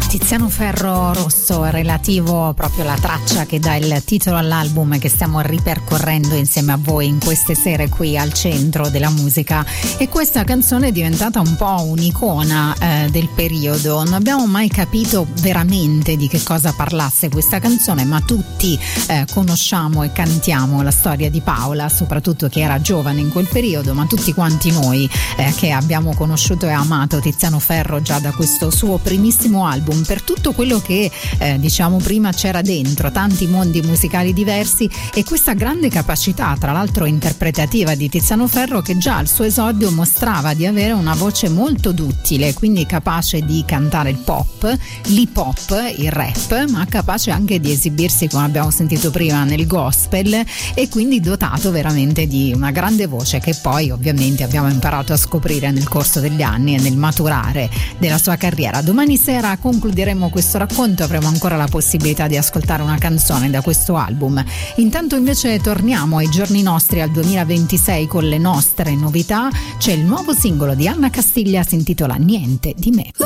Tiziano Ferro Rosso, relativo proprio alla traccia che dà il titolo all'album che stiamo ripercorrendo insieme a voi in queste sere qui al centro della musica, e questa canzone è diventata un po' un'icona del periodo. Non abbiamo mai capito veramente di che cosa parlasse questa canzone, ma tutti conosciamo e cantiamo la storia di Paola, soprattutto che era giovane in quel periodo, ma tutti quanti noi che abbiamo conosciuto e amato Tiziano Ferro già da questo suo primissimo album, per tutto quello che diciamo prima c'era dentro, tanti mondi musicali diversi e questa grande capacità tra l'altro interpretativa di Tiziano Ferro, che già al suo esordio mostrava di avere una voce molto duttile, quindi capace di cantare il pop, l'hip hop, il rap, ma capace anche di esibirsi, come abbiamo sentito prima, nel gospel, e quindi dotato veramente di una grande voce che poi ovviamente abbiamo imparato a scoprire nel corso degli anni e nel maturare della sua carriera. Domani sera concluderemo questo racconto, avremo ancora la possibilità di ascoltare una canzone da questo album. Intanto invece torniamo ai giorni nostri, al 2026, con le nostre novità. C'è il nuovo singolo di Anna Castiglia, si intitola Niente di me.